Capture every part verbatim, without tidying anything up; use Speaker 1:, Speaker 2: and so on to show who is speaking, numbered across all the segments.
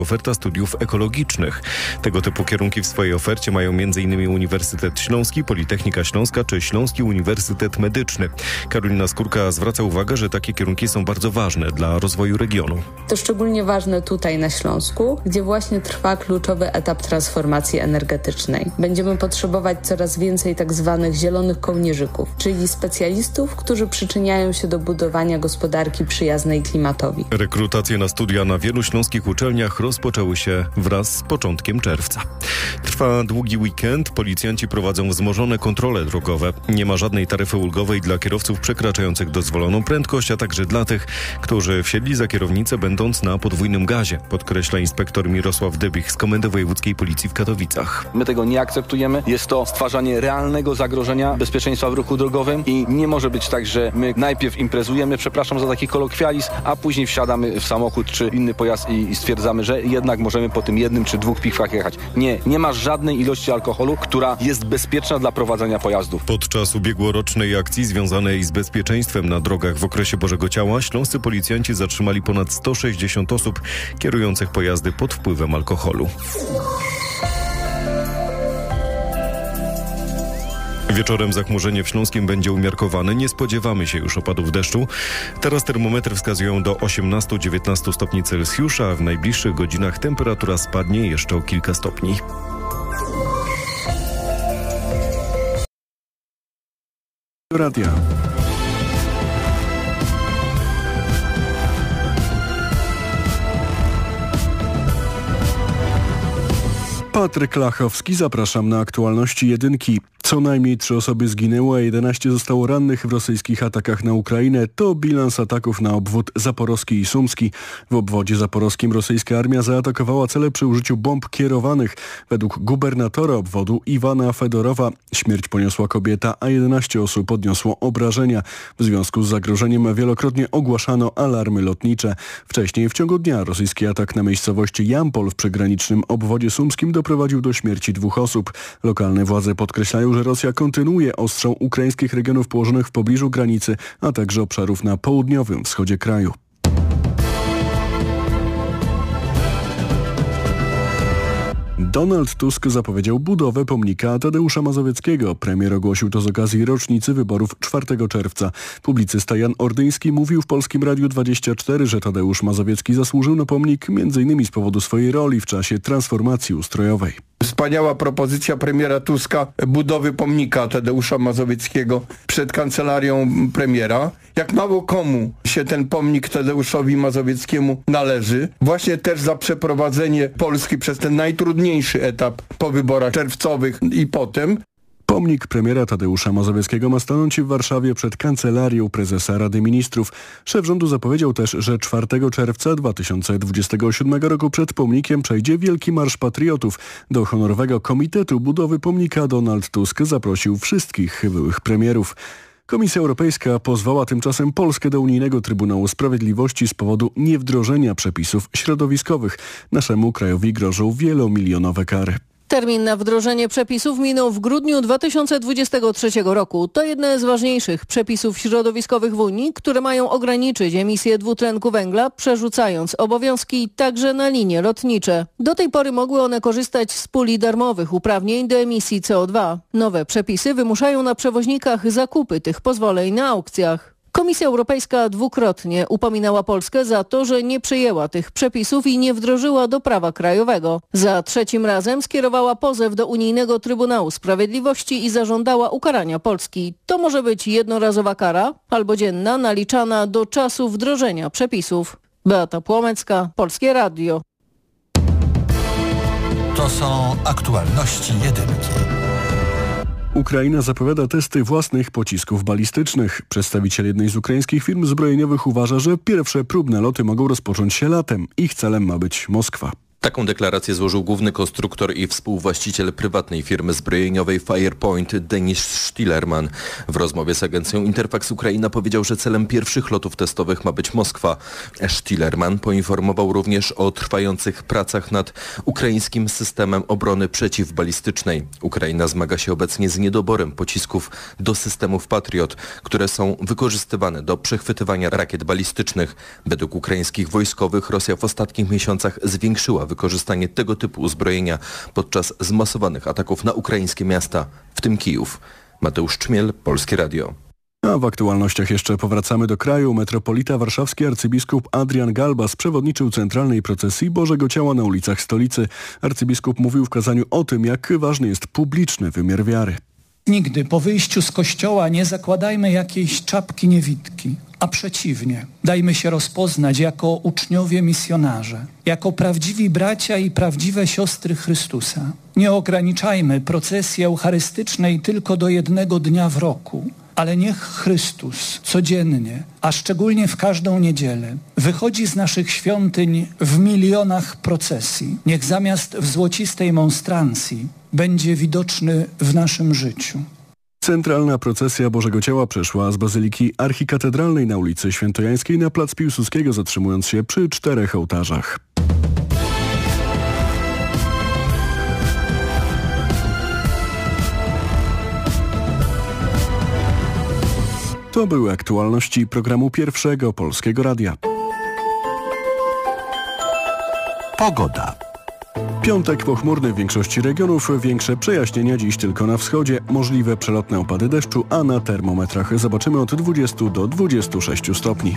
Speaker 1: oferta studiów ekologicznych. Tego typu kierunki w swojej ofercie mają m in Uniwersytet Śląski, Politechnika Śląska czy Śląski Uniwersytet Medyczny. Karolina Skórka zwraca uwagę, że takie kierunki są bardzo ważne dla rozwoju regionu.
Speaker 2: To szczególnie ważne tutaj na Śląsku, gdzie właśnie trwa kluczowy etap transformacji energetycznej. Będziemy potrzebować coraz więcej tak zwanych zielonych kołnierzyków, czyli specjalistów, którzy przyczyniają się do budowania gospodarki przyjaznej klimatowi.
Speaker 1: Rekrutacje na studia na wielu śląskich uczelniach rozpoczęły się wraz z początkiem czerwca. Trwa długi weekend, policjanci prowadzą wzmożone kontrole drogowe. Nie ma żadnej taryfy ulgowej dla kierowców przekraczających dozwoloną prędkość, a także dla tych, którzy wsiedli za kierownicę będąc na podwójnym gazie, podkreśla inspektor Mirosław Dybich z Komendy Wojewódzkiej Policji w Katowicach.
Speaker 3: My tego nie akceptujemy. Jest to stwarzanie realnego zagrożenia bezpieczeństwa w ruchu drogowym i nie może być tak, że my najpierw imprezujemy, przepraszam za taki kolokwializm, a później wsiadamy w samochód czy inny pojazd i, i stwierdzamy, że jednak możemy po tym jednym czy dwóch piwkach jechać. Nie, nie ma żadnej ilości alkoholu, która jest bezpieczna dla prowadzenia pojazdów.
Speaker 1: Podczas ubiegłorocznej akcji związanej z bezpieczeństwem na drogach w okresie Bożego Ciała śląscy policjanci zatrzymali ponad sto sześćdziesiąt osób kierujących pojazdy pod wpływem alkoholu. Wieczorem zachmurzenie w Śląskiem będzie umiarkowane. Nie spodziewamy się już opadów deszczu. Teraz termometry wskazują do osiemnaście do dziewiętnastu stopni Celsjusza, a w najbliższych godzinach temperatura spadnie jeszcze o kilka stopni.
Speaker 4: Radia. Patryk Lachowski, zapraszam na aktualności jedynki. Co najmniej trzy osoby zginęły, a jedenaście zostało rannych w rosyjskich atakach na Ukrainę. To bilans ataków na obwód zaporowski i sumski. W obwodzie zaporowskim rosyjska armia zaatakowała cele przy użyciu bomb kierowanych. Według gubernatora obwodu Iwana Fedorowa śmierć poniosła kobieta, a jedenaście osób odniosło obrażenia. W związku z zagrożeniem wielokrotnie ogłaszano alarmy lotnicze. Wcześniej w ciągu dnia rosyjski atak na miejscowości Jampol w przygranicznym obwodzie sumskim doprowadził do śmierci dwóch osób. Lokalne władze podkreślają, że Rosja kontynuuje ostrzał ukraińskich regionów położonych w pobliżu granicy, a także obszarów na południowym wschodzie kraju. Donald Tusk zapowiedział budowę pomnika Tadeusza Mazowieckiego. Premier ogłosił to z okazji rocznicy wyborów czwartego czerwca. Publicysta Jan Ordyński mówił w Polskim Radiu dwadzieścia cztery, że Tadeusz Mazowiecki zasłużył na pomnik między innymi z powodu swojej roli w czasie transformacji ustrojowej.
Speaker 5: Wspaniała propozycja premiera Tuska budowy pomnika Tadeusza Mazowieckiego przed kancelarią premiera. Jak mało komu się ten pomnik Tadeuszowi Mazowieckiemu należy. Właśnie też za przeprowadzenie Polski przez ten najtrudniejszy etap po wyborach czerwcowych i potem.
Speaker 4: Pomnik premiera Tadeusza Mazowieckiego ma stanąć w Warszawie przed kancelarią prezesa Rady Ministrów. Szef rządu zapowiedział też, że czwartego czerwca dwa tysiące dwudziestego siódmego roku przed pomnikiem przejdzie Wielki Marsz Patriotów. Do honorowego komitetu budowy pomnika Donald Tusk zaprosił wszystkich byłych premierów. Komisja Europejska pozwała tymczasem Polskę do Unijnego Trybunału Sprawiedliwości z powodu niewdrożenia przepisów środowiskowych. Naszemu krajowi grożą wielomilionowe kary.
Speaker 6: Termin na wdrożenie przepisów minął w grudniu dwa tysiące dwudziestego trzeciego roku. To jedne z ważniejszych przepisów środowiskowych w Unii, które mają ograniczyć emisję dwutlenku węgla, przerzucając obowiązki także na linie lotnicze. Do tej pory mogły one korzystać z puli darmowych uprawnień do emisji C O dwa. Nowe przepisy wymuszają na przewoźnikach zakupy tych pozwoleń na aukcjach. Komisja Europejska dwukrotnie upominała Polskę za to, że nie przyjęła tych przepisów i nie wdrożyła do prawa krajowego. Za trzecim razem skierowała pozew do Unijnego Trybunału Sprawiedliwości i zażądała ukarania Polski. To może być jednorazowa kara albo dzienna, naliczana do czasu wdrożenia przepisów. Beata Płomecka, Polskie Radio.
Speaker 7: To są aktualności jedynki.
Speaker 4: Ukraina zapowiada testy własnych pocisków balistycznych. Przedstawiciel jednej z ukraińskich firm zbrojeniowych uważa, że pierwsze próbne loty mogą rozpocząć się latem. Ich celem ma być Moskwa.
Speaker 8: Taką deklarację złożył główny konstruktor i współwłaściciel prywatnej firmy zbrojeniowej Firepoint Denis Sztilerman. W rozmowie z agencją Interfax Ukraina powiedział, że celem pierwszych lotów testowych ma być Moskwa. Sztilerman poinformował również o trwających pracach nad ukraińskim systemem obrony przeciwbalistycznej. Ukraina zmaga się obecnie z niedoborem pocisków do systemów Patriot, które są wykorzystywane do przechwytywania rakiet balistycznych. Według ukraińskich wojskowych Rosja w ostatnich miesiącach zwiększyła wykorzystanie tego typu uzbrojenia podczas zmasowanych ataków na ukraińskie miasta, w tym Kijów. Mateusz Czmiel, Polskie Radio.
Speaker 4: A w aktualnościach jeszcze powracamy do kraju. Metropolita warszawski arcybiskup Adrian Galbas przewodniczył centralnej procesji Bożego Ciała na ulicach stolicy. Arcybiskup mówił w kazaniu o tym, jak ważny jest publiczny wymiar wiary.
Speaker 9: Nigdy po wyjściu z kościoła nie zakładajmy jakiejś czapki niewidki, a przeciwnie, dajmy się rozpoznać jako uczniowie misjonarze, jako prawdziwi bracia i prawdziwe siostry Chrystusa. Nie ograniczajmy procesji eucharystycznej tylko do jednego dnia w roku, ale niech Chrystus codziennie, a szczególnie w każdą niedzielę, wychodzi z naszych świątyń w milionach procesji. Niech zamiast w złocistej monstrancji będzie widoczny w naszym życiu.
Speaker 4: Centralna procesja Bożego Ciała przeszła z Bazyliki Archikatedralnej na ulicy Świętojańskiej na plac Piłsudskiego, zatrzymując się przy czterech ołtarzach. To były aktualności programu Pierwszego Polskiego Radia.
Speaker 7: Pogoda.
Speaker 4: Piątek pochmurny w większości regionów, większe przejaśnienia dziś tylko na wschodzie, możliwe przelotne opady deszczu, a na termometrach zobaczymy od dwudziestu do dwudziestu sześciu stopni.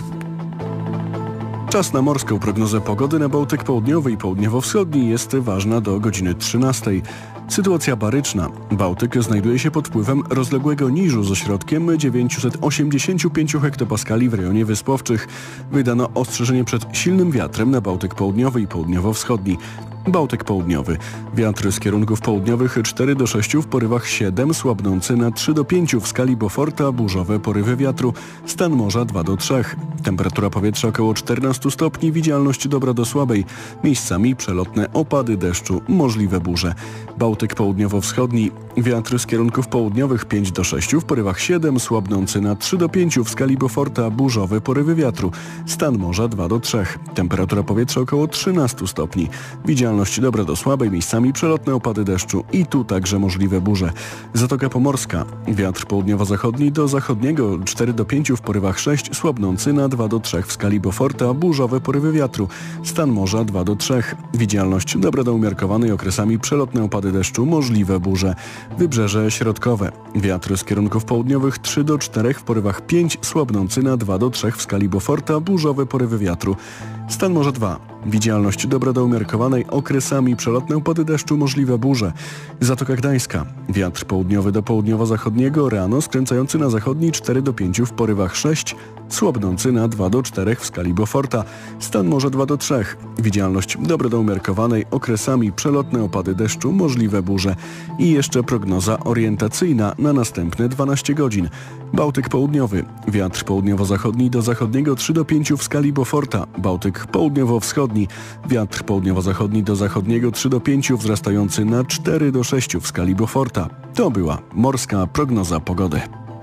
Speaker 4: Czas na morską prognozę pogody na Bałtyk Południowy i Południowo-Wschodni jest ważna do godziny trzynastej. Sytuacja baryczna. Bałtyk znajduje się pod wpływem rozległego niżu z ośrodkiem dziewięćset osiemdziesiąt pięć hektopaskali w rejonie Wyspowczych. Wydano ostrzeżenie przed silnym wiatrem na Bałtyk Południowy i Południowo-Wschodni. Bałtyk Południowy. Wiatr z kierunków południowych cztery do sześciu, w porywach siedem, słabnący na trzy do pięciu w skali Beauforta, burzowe porywy wiatru. Stan morza dwa do trzech. Temperatura powietrza około czternastu stopni, widzialność dobra do słabej. Miejscami przelotne opady deszczu, możliwe burze. Bałtyk Południowo-Wschodni. Wiatr z kierunków południowych pięć do sześciu, w porywach siedem, słabnący na trzy do pięciu w skali Beauforta, burzowe porywy wiatru. Stan morza dwa do trzech. Temperatura powietrza około trzynastu stopni. Widzialność dobra do słabej, miejscami przelotne opady deszczu i tu także możliwe burze. Zatoka Pomorska. Wiatr południowo-zachodni do zachodniego cztery do pięciu, w porywach sześć, słabnący na dwa do trzech w skali Beauforta, burzowe porywy wiatru. Stan morza dwa do trzech. Widzialność dobra do umiarkowanej, okresami przelotne opady deszczu, możliwe burze. Wybrzeże środkowe. Wiatr z kierunków południowych trzy do czterech, w porywach pięć, słabnący na dwa do trzech w skali Beauforta, burzowe porywy wiatru. Stan morza dwa. Widzialność dobra do umiarkowanej, okresami przelotne opady deszczu, możliwe burze. Zatoka Gdańska. Wiatr południowy do południowo-zachodniego, rano skręcający na zachodni cztery do pięciu, w porywach sześć, słabnący na dwa do czterech w skali Beauforta. Stan morza dwa do trzech. Widzialność dobra do umiarkowanej, okresami przelotne opady deszczu, możliwe burze. I jeszcze prognoza orientacyjna na następne dwanaście godzin. Bałtyk południowy. Wiatr południowo-zachodni do zachodniego trzy do pięciu w skali Beauforta. Bałtyk południowo-wschodni. Wiatr południowo-zachodni do zachodniego trzy do pięciu, wzrastający na cztery do sześciu w skali Beauforta. To była morska prognoza pogody.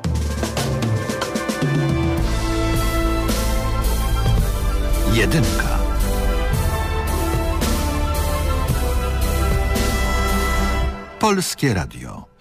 Speaker 7: Jedynka. Polskie Radio.